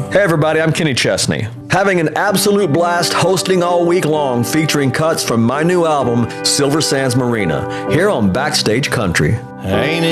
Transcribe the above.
Hey everybody, I'm Kenny Chesney. Having an absolute blast hosting all week long, featuring cuts from my new album, Silver Sands Marina, here on Backstage Country. Ain't